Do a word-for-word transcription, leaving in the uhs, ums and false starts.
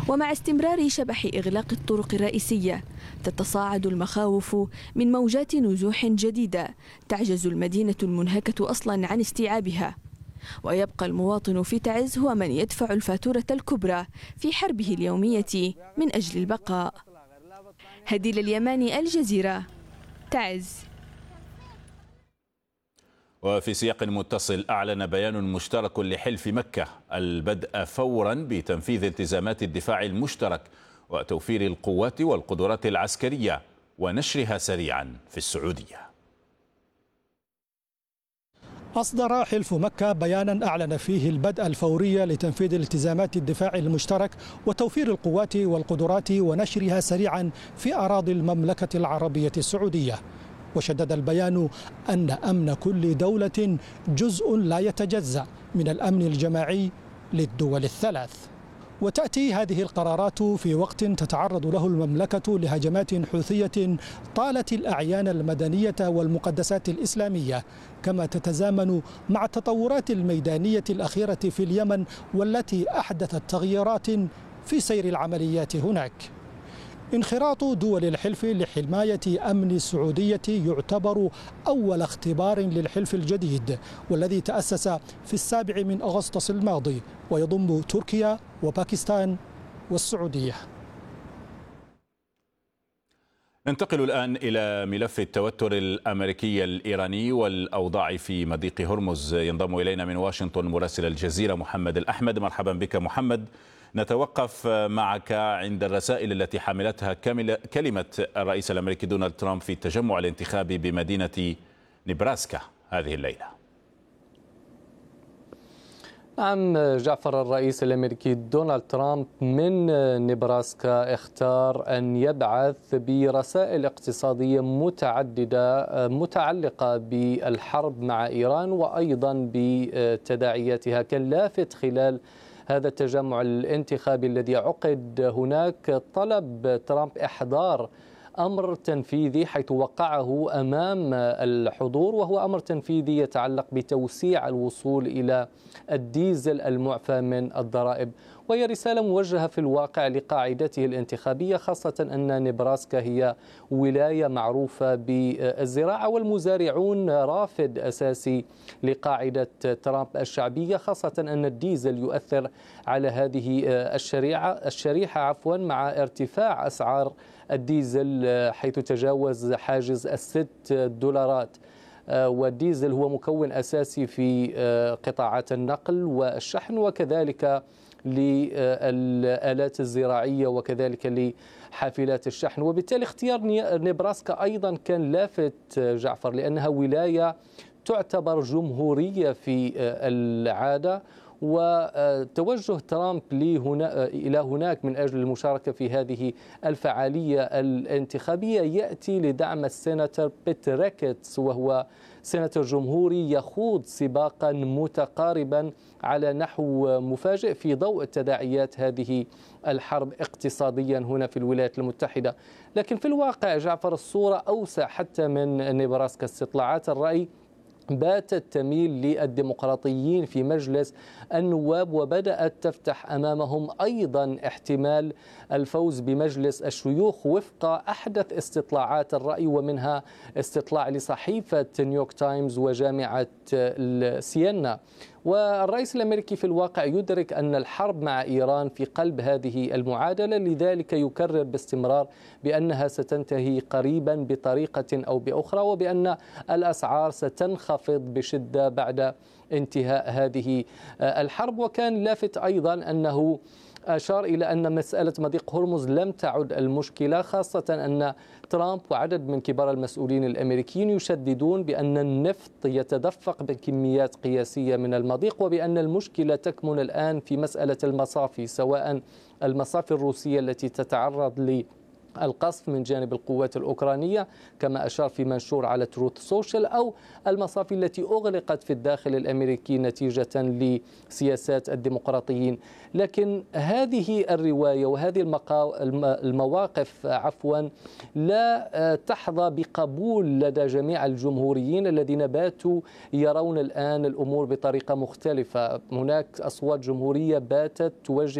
ومع استمرار شبح إغلاق الطرق الرئيسية تتصاعد المخاوف من موجات نزوح جديدة تعجز المدينة المنهكة أصلا عن استيعابها، ويبقى المواطن في تعز هو من يدفع الفاتورة الكبرى في حربه اليومية من أجل البقاء. هديل اليماني، الجزيرة، تعز. وفي سياق متصل، أعلن بيان مشترك لحلف مكة البدء فورا بتنفيذ التزامات الدفاع المشترك وتوفير القوات والقدرات العسكرية ونشرها سريعا في السعودية. أصدر حلف مكة بيانا أعلن فيه البدء الفوري لتنفيذ التزامات الدفاع المشترك وتوفير القوات والقدرات ونشرها سريعا في أراضي المملكة العربية السعودية. وشدد البيان أن أمن كل دولة جزء لا يتجزأ من الأمن الجماعي للدول الثلاث. وتأتي هذه القرارات في وقت تتعرض له المملكة لهجمات حوثية طالت الأعيان المدنية والمقدسات الإسلامية، كما تتزامن مع التطورات الميدانية الأخيرة في اليمن والتي أحدثت تغييرات في سير العمليات هناك. انخراط دول الحلف لحماية أمن السعودية يعتبر أول اختبار للحلف الجديد والذي تأسس في السابع من أغسطس الماضي، ويضم تركيا وباكستان والسعودية. ننتقل الآن إلى ملف التوتر الأمريكي الإيراني والأوضاع في مضيق هرمز. ينضم إلينا من واشنطن مراسل الجزيرة محمد الأحمد. مرحبا بك محمد. نتوقف معك عند الرسائل التي حملتها كلمة الرئيس الأمريكي دونالد ترامب في التجمع الانتخابي بمدينة نبراسكا هذه الليلة. نعم جعفر، الرئيس الأمريكي دونالد ترامب من نبراسكا اختار أن يبعث برسائل اقتصادية متعددة متعلقة بالحرب مع إيران وأيضا بتداعياتها. كان لافت خلال هذا التجمع الانتخابي الذي عقد هناك طلب ترامب إحضار أمر تنفيذي حيث وقعه أمام الحضور، وهو أمر تنفيذي يتعلق بتوسيع الوصول إلى الديزل المعفى من الضرائب، وهي رسالة موجهة في الواقع لقاعدته الانتخابية، خاصة أن نبراسكا هي ولاية معروفة بالزراعة والمزارعون رافد أساسي لقاعدة ترامب الشعبية، خاصة أن الديزل يؤثر على هذه الشريحة الشريحة عفوا مع ارتفاع أسعار الديزل حيث تجاوز حاجز الست دولارات. والديزل هو مكون أساسي في قطاعات النقل والشحن وكذلك للآلات الزراعية وكذلك لحافلات الشحن، وبالتالي اختيار نبراسكا أيضا كان لافت جعفر لأنها ولاية تعتبر جمهورية في العادة، وتوجه ترامب لهنا إلى هناك من أجل المشاركة في هذه الفعالية الانتخابية يأتي لدعم السيناتور بيت ريكيتس، وهو سيناتور جمهوري يخوض سباقا متقاربا على نحو مفاجئ في ضوء تداعيات هذه الحرب اقتصاديا هنا في الولايات المتحدة. لكن في الواقع جعفر الصورة أوسع حتى من نبراسكا. استطلاعات الرأي باتت تميل للديمقراطيين في مجلس النواب، وبدأت تفتح أمامهم أيضا احتمال الفوز بمجلس الشيوخ وفق أحدث استطلاعات الرأي، ومنها استطلاع لصحيفة نيويورك تايمز وجامعة سيينا. والرئيس الأمريكي في الواقع يدرك أن الحرب مع إيران في قلب هذه المعادلة، لذلك يكرر باستمرار بأنها ستنتهي قريبا بطريقة أو بأخرى، وبأن الأسعار ستنخفض بشدة بعد انتهاء هذه الحرب. وكان لافت أيضا أنه أشار إلى أن مسألة مضيق هرمز لم تعد المشكلة، خاصة أن ترامب وعدد من كبار المسؤولين الأمريكيين يشددون بأن النفط يتدفق بكميات قياسية من المضيق، وبأن المشكلة تكمن الآن في مسألة المصافي، سواء المصافي الروسية التي تتعرض ل القصف من جانب القوات الأوكرانية كما أشار في منشور على تروث سوشيال، أو المصافي التي أغلقت في الداخل الأمريكي نتيجة لسياسات الديمقراطيين. لكن هذه الرواية وهذه المواقف عفوا لا تحظى بقبول لدى جميع الجمهوريين الذين باتوا يرون الآن الأمور بطريقة مختلفة. هناك أصوات جمهورية باتت توجه